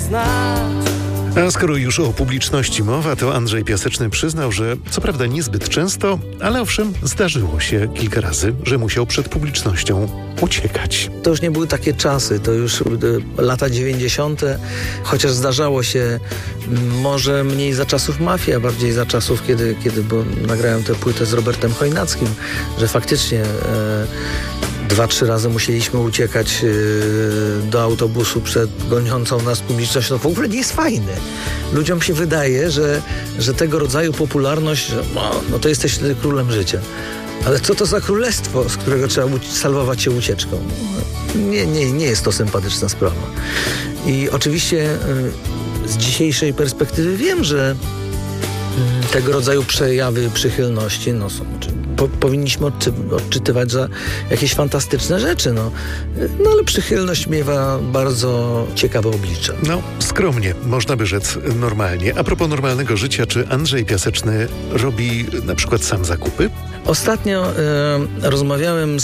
znać. A skoro już o publiczności mowa, to Andrzej Piaseczny przyznał, że co prawda niezbyt często, ale owszem, zdarzyło się kilka razy, że musiał przed publicznością uciekać. To już nie były takie czasy, to już lata 90., chociaż zdarzało się może mniej za czasów mafii, a bardziej za czasów, kiedy bo nagrałem tę płytę z Robertem Chojnackim, że faktycznie 2-3 razy musieliśmy uciekać do autobusu przed goniącą nas publicznością. To w ogóle nie jest fajne. Ludziom się wydaje, że tego rodzaju popularność, że no to jesteś królem życia. Ale co to za królestwo, z którego trzeba salwować się ucieczką? Nie jest to sympatyczna sprawa. I oczywiście z dzisiejszej perspektywy wiem, że tego rodzaju przejawy przychylności są powinniśmy odczytywać za jakieś fantastyczne rzeczy, ale przychylność miewa bardzo ciekawe oblicza. Skromnie, można by rzec normalnie. A propos normalnego życia, czy Andrzej Piaseczny robi na przykład sam zakupy? Ostatnio rozmawiałem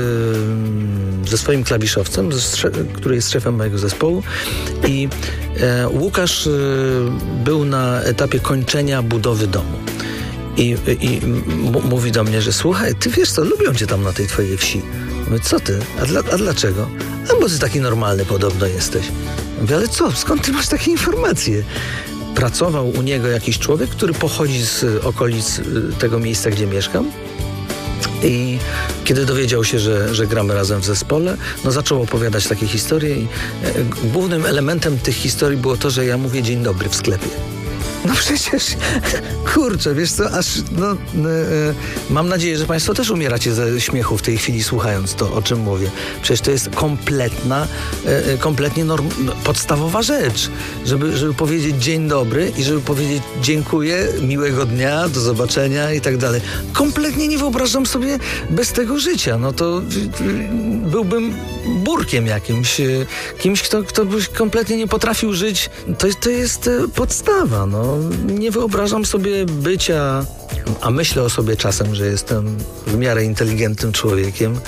ze swoim klawiszowcem, który jest szefem mojego zespołu, i Łukasz był na etapie kończenia budowy domu. I mówi do mnie, że słuchaj, ty wiesz co, lubią cię tam na tej twojej wsi. Mówię, co ty? A dlaczego? Bo ty taki normalny podobno jesteś. Mówię, ale co? Skąd ty masz takie informacje? Pracował u niego jakiś człowiek, który pochodzi z okolic tego miejsca, gdzie mieszkam. I kiedy dowiedział się, że gramy razem w zespole, zaczął opowiadać takie historie i głównym elementem tych historii było to, że ja mówię dzień dobry w sklepie. Przecież, kurczę, wiesz co, mam nadzieję, że państwo też umieracie ze śmiechu w tej chwili, słuchając to, o czym mówię. Przecież to jest kompletnie podstawowa rzecz, żeby powiedzieć dzień dobry i żeby powiedzieć dziękuję, miłego dnia, do zobaczenia i tak dalej. Kompletnie nie wyobrażam sobie bez tego życia. To byłbym burkiem jakimś, kimś, kto by kompletnie nie potrafił żyć. To jest podstawa, Nie wyobrażam sobie bycia, a myślę o sobie czasem, że jestem w miarę inteligentnym człowiekiem,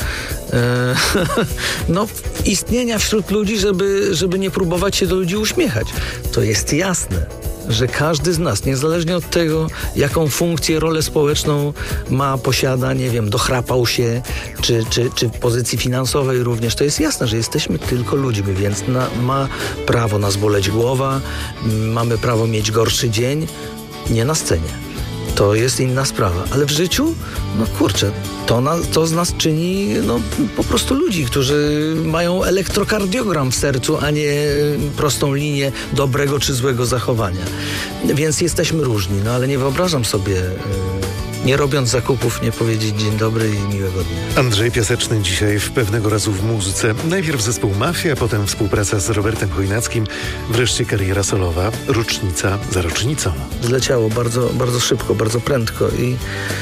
istnienia wśród ludzi, żeby nie próbować się do ludzi uśmiechać. To jest jasne, że każdy z nas, niezależnie od tego, jaką funkcję, rolę społeczną posiada, nie wiem, dochrapał się, czy w pozycji finansowej również, to jest jasne, że jesteśmy tylko ludźmi, więc ma prawo nas boleć głowa, mamy prawo mieć gorszy dzień, nie na scenie. To jest inna sprawa, ale w życiu, to z nas czyni po prostu ludzi, którzy mają elektrokardiogram w sercu, a nie prostą linię dobrego czy złego zachowania. Więc jesteśmy różni, ale nie wyobrażam sobie, nie robiąc zakupów, nie powiedzieć dzień dobry i miłego dnia. Andrzej Piaseczny dzisiaj w Pewnego razu w muzyce. Najpierw zespół Mafia, potem współpraca z Robertem Chojnackim, wreszcie kariera solowa, rocznica za rocznicą. Zleciało bardzo, bardzo szybko, bardzo prędko i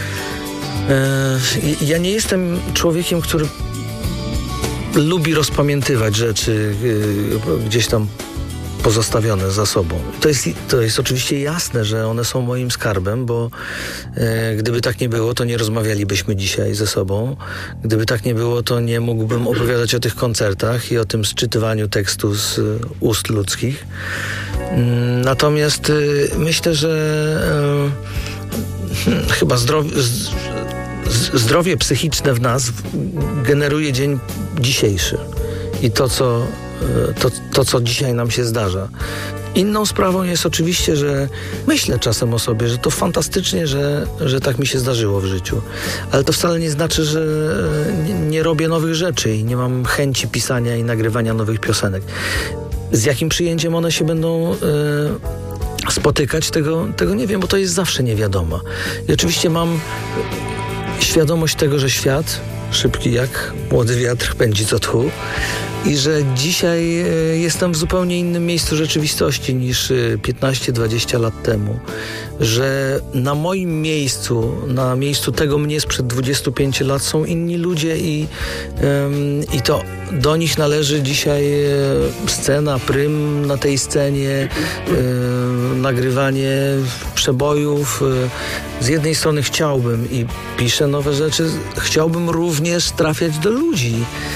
ja nie jestem człowiekiem, który lubi rozpamiętywać rzeczy gdzieś tam pozostawione za sobą. To jest oczywiście jasne, że one są moim skarbem, bo gdyby tak nie było, to nie rozmawialibyśmy dzisiaj ze sobą. Gdyby tak nie było, to nie mógłbym opowiadać o tych koncertach i o tym sczytywaniu tekstu z ust ludzkich. Natomiast myślę, że chyba zdrowie psychiczne w nas generuje dzień dzisiejszy i to, co dzisiaj nam się zdarza. Inną sprawą jest oczywiście, że myślę czasem o sobie, że to fantastycznie, że tak mi się zdarzyło w życiu. Ale to wcale nie znaczy, że nie robię nowych rzeczy i nie mam chęci pisania i nagrywania nowych piosenek. Z jakim przyjęciem one się będą spotykać, tego nie wiem, bo to jest zawsze niewiadoma. I oczywiście mam świadomość tego, że świat szybki jak młody wiatr pędzi co tchu i że dzisiaj jestem w zupełnie innym miejscu rzeczywistości niż 15-20 lat temu. Że na moim miejscu, na miejscu tego mnie sprzed 25 lat są inni ludzie i to do nich należy dzisiaj scena, prym na tej scenie, nagrywanie przebojów. Z jednej strony chciałbym i piszę nowe rzeczy, chciałbym również trafiać do ludzi.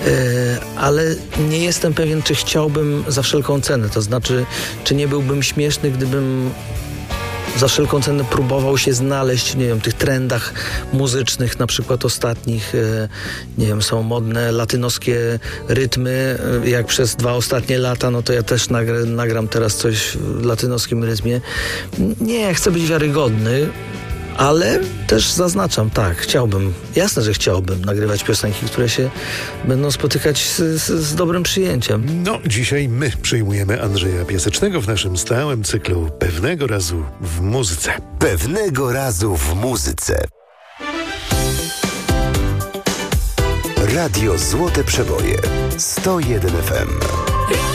ale nie jestem pewien, czy chciałbym za wszelką cenę. To znaczy, czy nie byłbym śmieszny, gdybym za wszelką cenę próbował się znaleźć, nie wiem, w tych trendach muzycznych, na przykład ostatnich, nie wiem, są modne latynoskie rytmy, jak przez 2 ostatnie lata, no to ja też nagram teraz coś w latynoskim rytmie. Nie, chcę być wiarygodny, ale też zaznaczam, tak, chciałbym, jasne, że chciałbym nagrywać piosenki, które się będą spotykać z dobrym przyjęciem. No, dzisiaj my przyjmujemy Andrzeja Piasecznego w naszym stałym cyklu Pewnego razu w muzyce. Pewnego razu w muzyce. Radio Złote Przeboje 101 FM.